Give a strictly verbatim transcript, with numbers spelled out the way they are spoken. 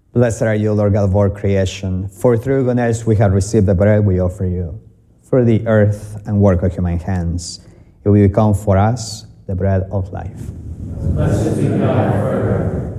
Blessed are you, Lord God of all creation, for through goodness we have received the bread we offer you. For the earth and work of human hands, it will become for us the bread of life. Blessed be God forever.